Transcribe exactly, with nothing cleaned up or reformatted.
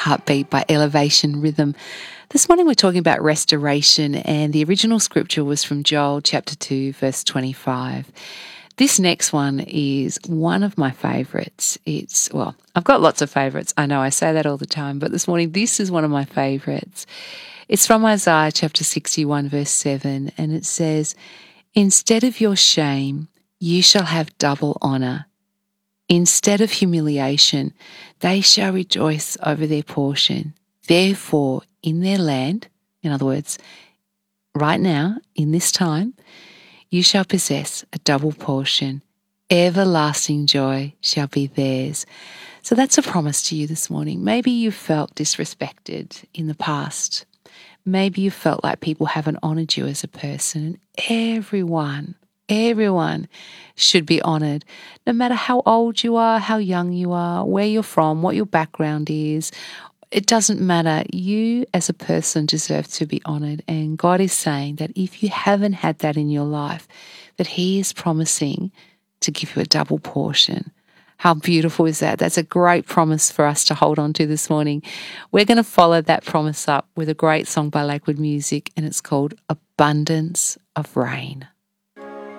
Heartbeat by Elevation Rhythm. This morning we're talking about restoration, and the original scripture was from Joel chapter two, verse twenty-five. This next one is one of my favourites. It's, well, I've got lots of favourites. I know I say that all the time, but this morning this is one of my favourites. It's from Isaiah chapter sixty-one, verse seven, and it says, "Instead of your shame, you shall have double honour. Instead of humiliation, they shall rejoice over their portion. Therefore, in their land," in other words, right now, in this time, "you shall possess a double portion. Everlasting joy shall be theirs." So that's a promise to you this morning. Maybe you felt disrespected in the past. Maybe you felt like people haven't honoured you as a person. Everyone, everyone should be honoured, no matter how old you are, how young you are, where you're from, what your background is. It doesn't matter. You as a person deserve to be honoured. And God is saying that if you haven't had that in your life, that He is promising to give you a double portion. How beautiful is that? That's a great promise for us to hold on to this morning. We're going to follow that promise up with a great song by Lakewood Music, and it's called Abundance of Rain.